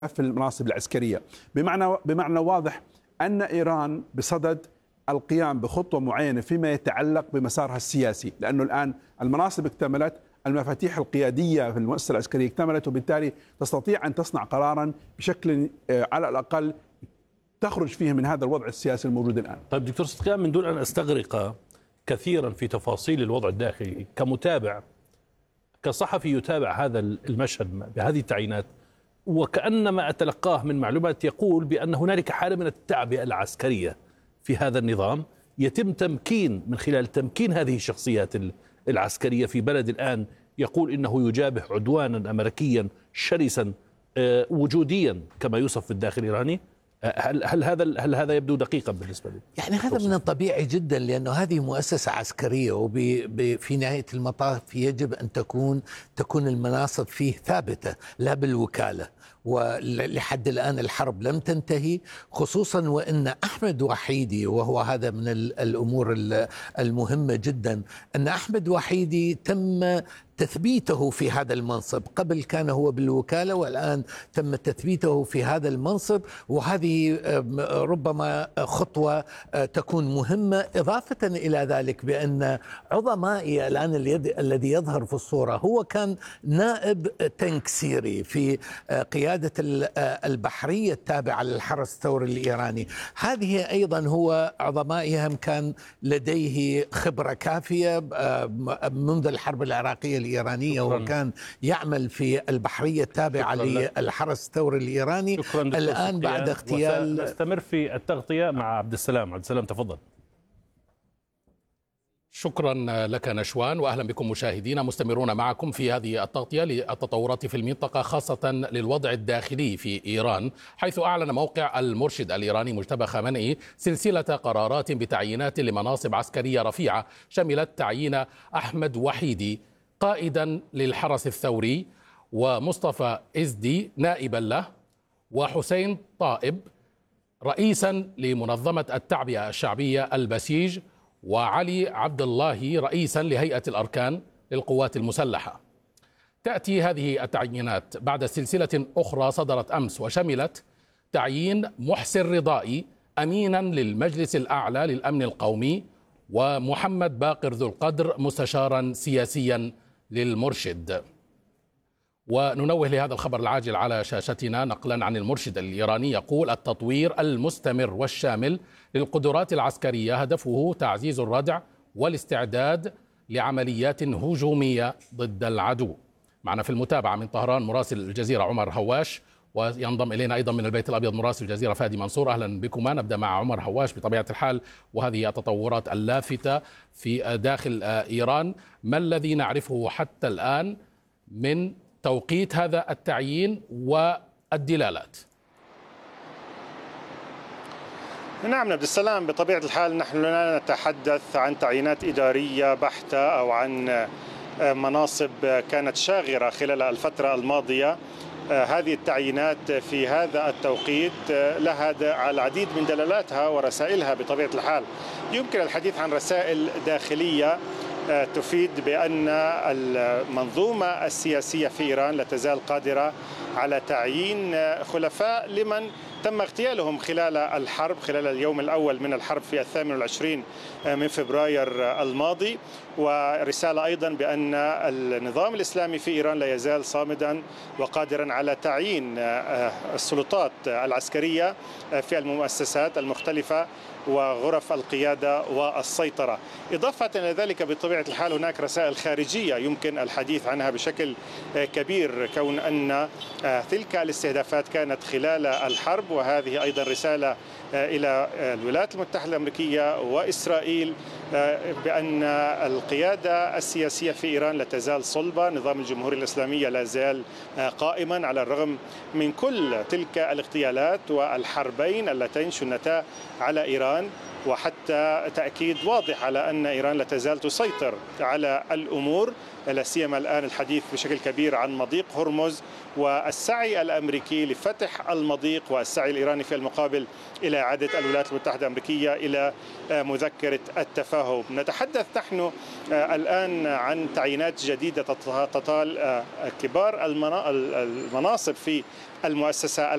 في المناصب العسكرية. بمعنى واضح أن إيران بصدد القيام بخطوة معينة فيما يتعلق بمسارها السياسي، لأنه الآن المناصب اكتملت، المفاتيح القيادية في المؤسسة العسكرية اكتملت، وبالتالي تستطيع أن تصنع قرارا بشكل على الأقل تخرج فيه من هذا الوضع السياسي الموجود الآن. طيب دكتور صدقيان، من دون أن أستغرق كثيرا في تفاصيل الوضع الداخلي، كمتابع كصحفي يتابع هذا المشهد بهذه التعيينات، وكأنما أتلقاه من معلومات يقول بأن هنالك حالة من التعبئة العسكرية في هذا النظام، يتم تمكين من خلال تمكين هذه الشخصيات العسكرية في بلد الآن يقول إنه يجابه عدوانا أمريكيا شرسا وجوديا كما يوصف في الداخل الإيراني. هل هذا يبدو دقيقا بالنسبة لي؟ يعني هذا من الطبيعي جدا، لأنه هذه مؤسسة عسكرية، وفي نهاية المطاف يجب أن تكون المناصب فيه ثابتة لا بالوكالة. ولحد الآن الحرب لم تنتهي، خصوصا وأن أحمد وحيدي، وهو هذا من الأمور المهمة جدا، أن أحمد وحيدي تم تثبيته في هذا المنصب. قبل كان هو بالوكالة، والآن تم تثبيته في هذا المنصب، وهذه ربما خطوة تكون مهمة. إضافة إلى ذلك بأن عظمائي الآن الذي يظهر في الصورة هو كان نائب تنكسيري في قيادة البحرية التابعة للحرس الثوري الإيراني. هذه أيضا هو عظمائهم كان لديه خبرة كافية منذ الحرب العراقية الإيرانية، وكان يعمل في البحرية التابعة للحرس الثوري الإيراني. الآن بعد اغتيال نستمر في التغطية مع عبد السلام. تفضل. شكرا لك نشوان، وأهلا بكم مشاهدينا. مستمرون معكم في هذه التغطية للتطورات في المنطقة، خاصة للوضع الداخلي في إيران، حيث أعلن موقع المرشد الإيراني مجتبى خامنئي سلسلة قرارات بتعيينات لمناصب عسكرية رفيعة، شملت تعيين أحمد وحيدي قائدا للحرس الثوري، ومصطفى إزدي نائبا له، وحسين طائب رئيسا لمنظمة التعبئة الشعبية البسيج، وعلي عبد الله رئيسا لهيئة الأركان للقوات المسلحة. تأتي هذه التعيينات بعد سلسلة أخرى صدرت أمس، وشملت تعيين محسن رضائي أمينا للمجلس الأعلى للأمن القومي، ومحمد باقر ذو القدر مستشارا سياسيا للمرشد. وننوه لهذا الخبر العاجل على شاشتنا نقلا عن المرشد الإيراني يقول: التطوير المستمر والشامل للقدرات العسكرية هدفه تعزيز الردع والاستعداد لعمليات هجومية ضد العدو. معنا في المتابعة من طهران مراسل الجزيرة عمر هواش، وينضم إلينا أيضا من البيت الأبيض مراسل الجزيرة فادي منصور. أهلا بكما. نبدأ مع عمر هواش بطبيعة الحال، وهذه التطورات اللافتة في داخل إيران. ما الذي نعرفه حتى الآن من توقيت هذا التعيين والدلالات؟ نعم عبد السلام، بطبيعة الحال نحن لا نتحدث عن تعيينات إدارية بحتة أو عن مناصب كانت شاغرة خلال الفترة الماضية. هذه التعيينات في هذا التوقيت لها العديد من دلالاتها ورسائلها. بطبيعة الحال يمكن الحديث عن رسائل داخلية تفيد بأن المنظومة السياسية في إيران لا تزال قادرة على تعيين خلفاء لمن تم اغتيالهم خلال الحرب، خلال اليوم الأول من الحرب في 28 من فبراير الماضي. ورسالة أيضا بأن النظام الإسلامي في إيران لا يزال صامدا وقادرا على تعيين السلطات العسكرية في المؤسسات المختلفة وغرف القيادة والسيطرة. إضافة إلى ذلك بطبيعة الحال هناك رسائل خارجية يمكن الحديث عنها بشكل كبير، كون أن تلك الاستهدافات كانت خلال الحرب، وهذه أيضا رسالة إلى الولايات المتحدة الأمريكية وإسرائيل بأن القيادة السياسية في إيران لا تزال صلبة. نظام الجمهورية الإسلامية لا زال قائما على الرغم من كل تلك الاغتيالات والحربين اللتين شنتا على إيران، وحتى تأكيد واضح على أن إيران لا تزال تسيطر على الأمور، لا سيما الآن الحديث بشكل كبير عن مضيق هرمز والسعي الأمريكي لفتح المضيق، والسعي الإيراني في المقابل إلى إعادة الولايات المتحدة الأمريكية إلى مذكرة التفاهم. نتحدث نحن الآن عن تعيينات جديدة تطال كبار المناصب في المؤسسة